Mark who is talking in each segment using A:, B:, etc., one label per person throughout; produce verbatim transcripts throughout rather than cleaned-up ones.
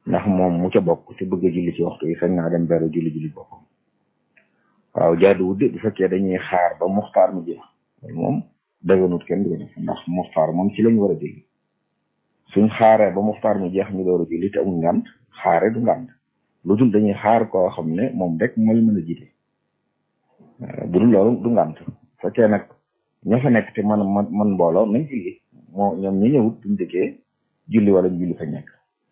A: ndax moom mu ca bokk ci bëgg a julli ci waxtu yi sañ naa dem beru julli julli boppam waaw jaaduwut de bu fekkee dañuy xaar ba muxtaar mu jeex moom dëgganut kenn du ko def ndax muxtaar moom ci lañ war a julli suñ xaaree ba muxtaar mu jeex ñu door a julli te amul ngànt xaare du ngànt lu dul dañuy xaar koo xam ne moom rek mooy mën a jiite bu dul loolu du ngànt fekkee nag ña fa nekk te man man man mbooloo nañ julli moo ñoom ñu ñëwut duñ dëkkee julli wala ñu julli fa nekk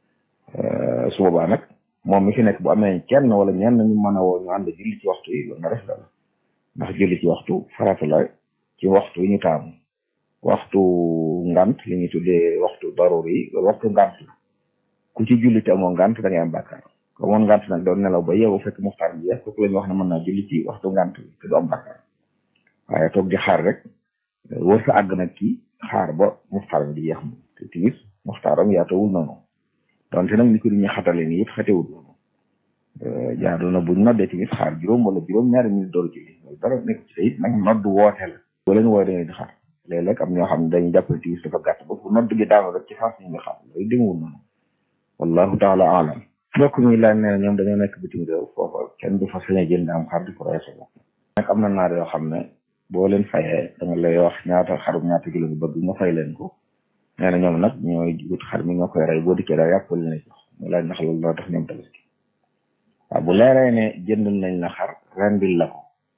A: su boobaa nag moom mi fi nekk bu amee kenn wala ñenn ñu mën a woo ñu ànd julli ci waxtu yi loolu na def la ndax julli ci waxtu farata la ci waxtu yi ñu taamu waxtu ngant li ñuy tuddee waxtu darur yi loolu waxtu ngant la ku ci julli te amoo ngant da ngay am bàkkaar ko amoon ngant nag doon nelaw ba yeewu fekk muxtaar bi jeex kooku la ñu wax ne mën naa julli ci waxtu ngant bi te du am bàkkaar waaye toog di xaar rek wër sa àgg nag kii xaar ba muxtaar bi di jeex moom te timis muxtaaram yaatawul noonu donte nag ni ko ñu xatale nii it xatewul noonu jaadu na buñ noddee timis xaar juróom wala juróom ñaari minute door julli loolu dara nekk ci it nag nodd woote la boo leen wooy dañuy di xaar léeg-léeg am ñoo xam ne dañuy jàppale timis dafa gàtt ba bu nodd gi daanu rek ci faas ñu ngi xaar loolu demewul noonu wallahu taala alam mbokk mi laaj nee na ñoom dañoo nekk bitim réew foofa kenn du fa sañ a jënd am xar di ko rey sa bopp nag am na naar yoo xam ne boo leen fayee da nga lay wax ñaata xarum ñaata kilo nga bëgg nga fay leen ko nee na ñoom nag ñooy wut xar mi ñoo koy rey boo dikkee daal yàpp li lay jox mu laaj ndax loolu doo tax ñoom tabaski waaw bu leeree ne jëndal nañ la xar rendil la ko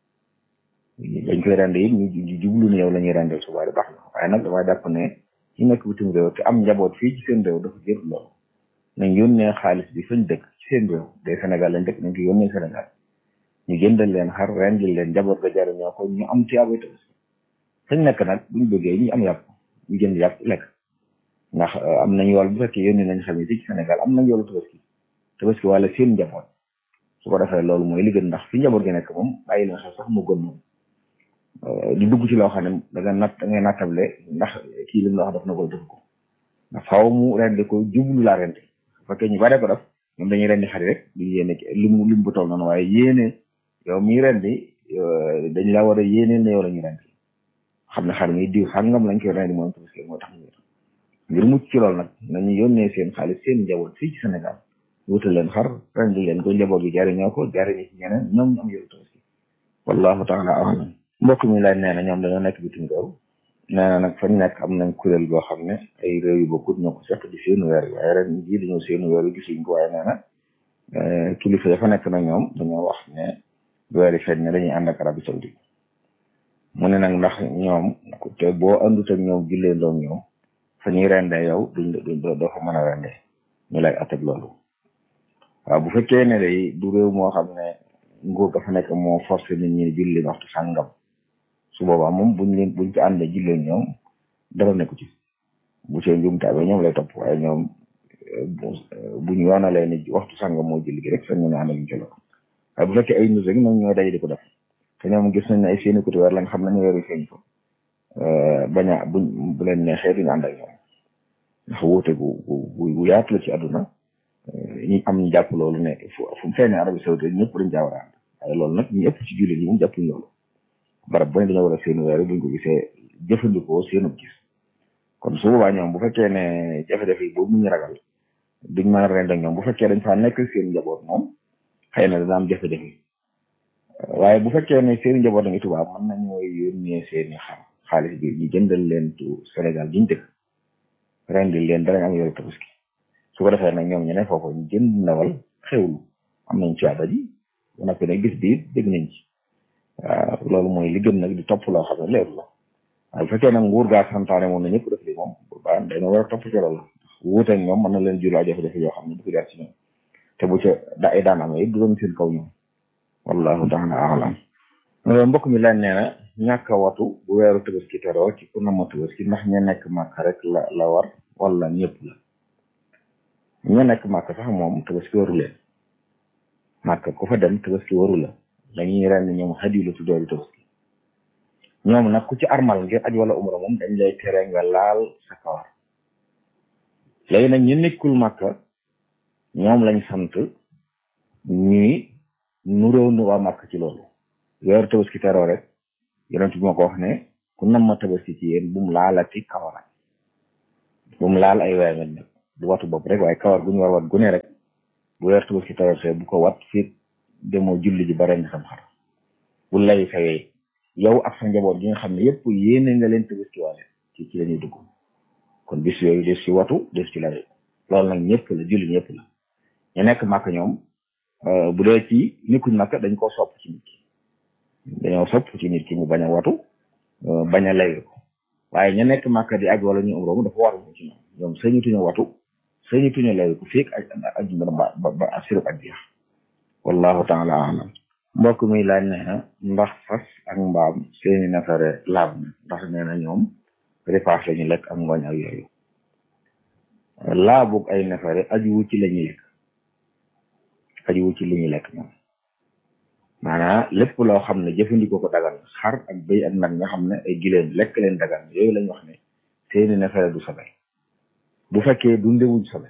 A: dañ koy rend it ñu jublu ne yow la ñuy rendil suba baax na waaye nag dama jàpp ne ci nekk bitim réew te am njaboot fii ci seen réew dafa jër loolu nañ yónnee xaalis bi fañ dëkk ci seen réew day Sénégal lañ dëkk nañ ko yónnee Sénégal ñu jëndal leen xar rendil leen njaboot ga jariñoo ko ñu am tiyaabay tabaski fañ nekk nag buñ bëggee ñu am yàpp ñu jënd yàpp lekk ndax am nañ yool bu fekkee yónnee nañ xam ne ci Sénégal am nañ yoolu tabaski tabaski wala seen njaboot su ko defee loolu mooy li gën ndax fi njaboot gi nekk moom bàyyi leen xel sax mu gën moom di dugg ci loo xam ne da nga natt da ngay nattable ndax kii lim la wax daf na ko def ko ndax faaw mu rendi ko jublu laa rendi bu fekkee ñu bare ko def ñoom dañuy rendi xari rek duñ yéene limu lim bu toll noonu waaye yéene yow miy rendi dañ la war a yéene ne yow la ñu rendi xam ne xar mi diw sàngam lañ koy rendi moom tabaski moo tax ñu ngir mucc ci loolu nag nañu yónnee seen xaalis seen njaboot fii ci Sénégal wutal leen xar rendi leen ko njaboot gi jariñoo ko jariñi ci ñeneen ñoom ñu am yoolu tabaski wallahu taala alam mbokk mi laaj nee na ñoom dañoo nekk bitim réew nee na nag fañ nekk am nañ kuréel goo xam ne ay réew yu bokkut ñoo ko seq di seenu weer yi waaye ren jii dañoo seenu weer yi gisuñ ko waaye nee na kilifa ya fa nekk na ñoom dañoo wax ne weer yi feeñ ne dañuy ànd ak Arabie Saoudite mu ne nag ndax ñoom te boo àndut ak ñoom jullee ndoom ñoom fa ñuy rendee yow duñ duñ doo fa mën a rendee ñu lay atteg loolu waaw bu fekkee ne day du réew moo xam ne nguur ga fa nekk moo forcé nit ñi julli waxtu sàngam su boobaa moom buñ leen buñ ci àndee jullee ñoom dara nekku ci bu see njumtaabee ñoom lay topp waaye ñoom buñ yoonalee ne waxtu sàngam moo julli gi rek sañ ñu ne ànd ak ñu ci loolu waaye bu fekkee ay nit rek ñoom ñooy daje di ko def te ñoom gis nañ ne ay seeni côté weer lañ xam nañu weeru feeñ ko bañ a buñ bu leen neexee duñu ànd ak ñoom ndax wuute gu gu gu yaatu la ci àdduna ñi am ñu jàpp loolu ne fu fu mu feeñee Arabie Saoudite ñëpp dañ caa war a ànd waaye loolu nag ñu ëpp ci jullit ñi moom jàppuñ loolu barab bu ne dañoo war a seenu weer buñ ko gisee jëfandikoo seenu gis kon su boobaa ñoom bu fekkee ne jafe-jafe yi boobu ñu ragal duñ mën a rend ak ñoom bu fekkee dañ faa nekk seen njaboot moom xëy na dana am jafe-jafe waaye bu fekkee ne seen njaboot a ngi tubaab mën nañoo yónnee seeni xar xaalis bi ñu jëndal leen tu Sénégal giñ dëkk rendil leen danañ am yoolu tabaski su ko defee nag ñoom ñu ne foofu ñu jënd ndawal xewlu am nañ ci àbba ji bu noppi nag gis bi dégg nañ ci waaw loolu mooy li gën nag di topp loo xam ne leeru la waaye bu fekkee nag nguur gaa santaane moom na ñëpp def li moom ba dañoo war a topp ci loolu wuuteeg ñoom mën na leen julaa jafe-jafe yoo xam ne du ko jaar ci ñoom te bu ca da ay daan amee du doon seen kaw ñoom wallahu taala alam mbokk mi laaj nee na ñàkk a watu bu weeru tabaski teroo ci ku nama tabaski ndax ña nekk màkk rek la la war wala ñëpp la ña nekk màkk sax moom tabaski waru leen màkk ku fa dem tabaski waru la dañuy ren ñoom xadiyu la tuddee du tabaski ñoom nag ku ci armal ngir aj wala umra moom dañ lay tere nga laal sa kawar léegi nag ñu nekkul màkk ñoom lañ sant ñuy nuróo nu waa màkk ci loolu weeru tabaski teroo rek yonent bi moo ko wax ne ku nam ma tabaski ci yéen bu mu laalati kawar bu mu laal ay weer nag du watu bopp rek waaye kawar gu ñu war wat gu ne rek bu weer tabaski traversé bu ko wat fii demoo julli ji ba rendi sam xar bu lay fayee yow ak sa njaboot gi nga xam ne yëpp yéene nga leen tabaski waale ci ci la ñuy dugg kon bis yooyu des ci watu des ci lay loolu nag ñëpp la julli ñëpp la ñu nekk màkk ñoom bu dee ci nikkuñ màkk dañ koo sopp ci nit ki dañoo sopp ci nit ki mu bañ a watu bañ a lay ko waaye ñu nekk màkk di aj wala ñu umra dafa war ci ñoom ñoom sañutuñu watu sañutuñu lay ko fii ak aj ba ba ba asirub ak jeex wallahu taala alam mbokk mi laaj nee na ndax fas ak mbaam seeni nefere laab na ndax nee na ñoom repas la ñu lekk ak ngooñ ak yooyu laabug ay nefere ajuwu ci la ñuy lekk ajuwu ci li ñuy lekk ñoom maanaam lépp loo xam ne jëfandikoo ko dagan xar ak bëy ak nag nga xam ne ay gileen lekk leen dagan yooyu lañ wax ne seeni nefere du sobe bu fekkee dundewuñ sobe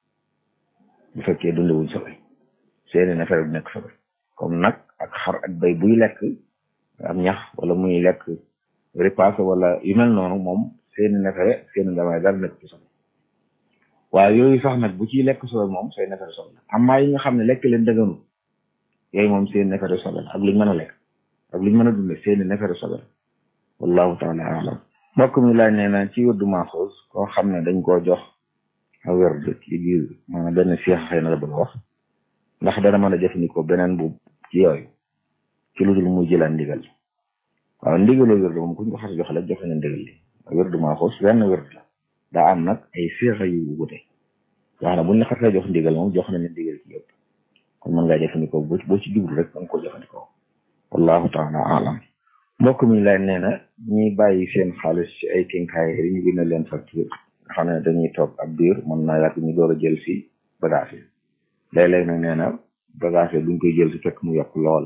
A: bu fekkee dundewuñ sobe seeni nefere du nekk sobe comme nag ak xar ak bëy buy lekk am ñax wala muy lekk repas wala yu mel noonu moom seeni nefere seeni ndamay dara nekk ci sobe waaye yooyu sax nag bu ciy lekk sobe moom say nefere sobe la amaa yi nga xam ne lekk leen dëgganul yooyu moom seeni nefere sobe la ak luñ mën a lekk ak luñ mën a dunde seeni nefere sobe la wallahu taala alam mbokk mi laaj nee na ci wërdu maaxoos koo xam ne dañ koo jox a wërd ci biir maanaam benn seex xëy na la bëgg a wax ndax dana mën a jëfandikoo beneen bu ci yooyu ci lu dul muy jëlaan ndigal waaw ndigaloo wërd moom kuñ ko xas jox la joxe na ndigal li wërdu maaxoos benn wërd la daa am nag ay seexa yu wute wax na buñ la xasee jox ndigal moom jox nañu ndigal ci yëpp kon mën ngaa jëfandikoo boo boo ci jublu rek da nga ko jëfandikoo wallahu taala alam mbokk mi lay nee na ñi bàyyi seen xaalis ci ay kinkaay yi ñu bind leen facture nga xam ne dañuy toog ab biir mën naa yàgg ñu door a jël si bagage yi léeg-léeg nag nee na bagage yi duñ koy jël si fekk mu yokk lool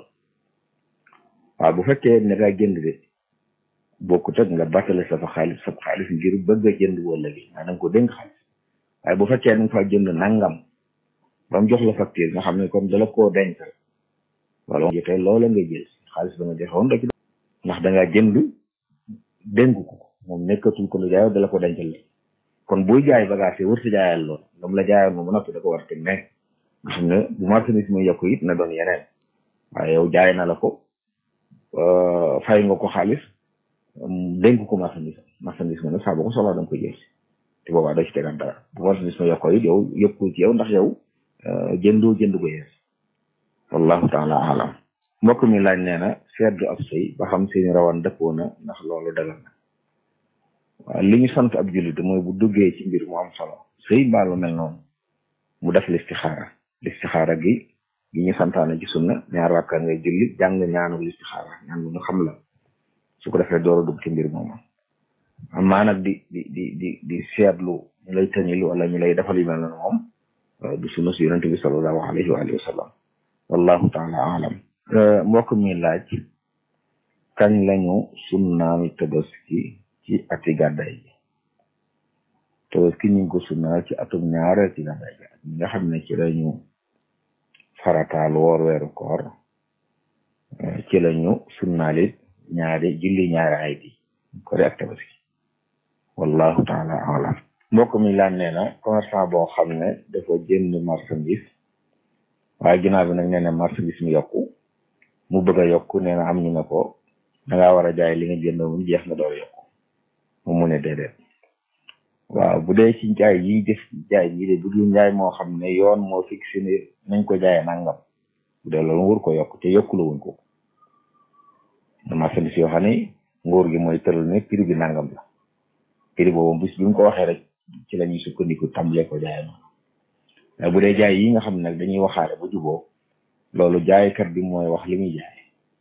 A: waaw bu fekkee ne daa jënd de bokkut ak nga battale sa fa xaalis sa xaalis ngir bëgg a jënd wala gi nga danga ko dénk xaalis waaye bu fekkee danga fa jënd nangam ba mu jox la facture nga xam ne comme dala koo dencal wala jotee loola nga jël xaalis ba nga joxoon rek ndax dangaa jënd dénk ko moom nekkatul ko lu jaayoo dala ko dencal la kon buy jaay bagage yi wërta jaayal lool dam la jaayoon moom ba noppi da ko war a teg ne nga xam ne bu marchandise muy yokku it na doon yeneen waaye yow jaay na la ko fay nga ko xaalis dénk ko marchandise marchandise ma nag saa boo ko soxlaa da nga koy jël si te boobaa doo ci tegaan dara bu marchandise ma yokkoo it yow yëppul ci yow ndax yow jëndoo jënd ko yees wallahu taala alam mbokk mi laaj nee na seetlu ab sëy ba xam seeni rawaan dëppoo na ndax loolu dagal na waaw li ñu sant ab jullit mooy bu duggee ci mbir mu am solo sëy mbaa lu mel noonu mu def listixaara listixaara gi gi ñu santaane ci sunna ñaar rakka ngay julli jàng ñaanu listixaara ñaan bu ñu xam la su ko defee door a dugg ci mbir moomu amaa nag di di di di di seetlu ñu lay tëñil wala ñu lay defal yu mel noonu moom du sunna si yonente bi sallallahu alayhi wa alihi wa sallam wallahu taala alam mbokk mi laaj kañ lañu sunnaal tabaski ci ati gàddaay gi tabaski ñu ngi ko sunnaal ci atum ñaareel ci gàddaay gi ñi nga xam ne ci lañu farataal woor weeru koor ci lañu sunnaalit ñaari julli ñaari ay bi ko ak tabaski wallahu taala alam mbokk mi laaj nee na commerçant boo xam ne dafa jënd marchandise waaye ginnaaw bi nag nee na marchandise mi yokku mu bëgg a yokku nee na am ñu ne ko dangaa war a jaay li nga jënd moom jeex nga door yokku mu mu ne déedéet waaw bu dee ci jaay yi def jaay yi de bu dul njaay moo xam ne yoon moo fixé ne nañ ko jaayee nangam bu dee loolu nguur ko yokk te yokku la wuñ ko marchandise yoo xam ne nguur gi mooy tëral ne prix bi nangam la prix boobu bis bi mu ko waxee rek ci la ñuy sukkandiku tàmbalee ko jaayee noonu waaye bu dee jaay yi nga xam ne nag dañuy waxaale bu juboo loolu jaaykat bi mooy wax li muy jaay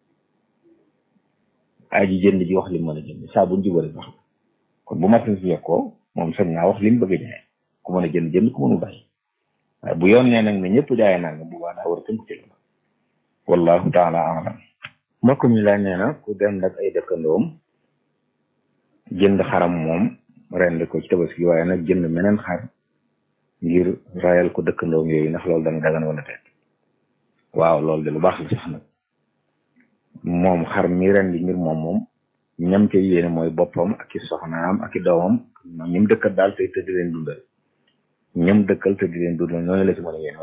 A: aji jënd ji wax li mu mën a jënd saa bu juboo rek wax kon bu marchandise yokkoo moom sañ naa wax li mu bëgg a jaay ku mën a jënd jënd ku mënu bàyyi waaye bu yoon nee nag ne ñëpp jaayee nangam bu baax daa war a tënk ci loolu wallahu taala alam mbokk mi laa nee na ku dem nag ay dëkkandoom jënd xaram moom rend ko ci tabaski waaye nag jënd meneen xar ngir rayal ko dëkkandoom yooyu ndax loolu dana dagan wala teet waaw loolu de lu baax la sax nag moom xar mi rendi ngir moom moom ñam ca yéene mooy boppam ak i soxnaam ak i doomam ñim dëkkal daal te di leen dundal ñam dëkkal te di leen dundal ñooñu la ci mën a yéene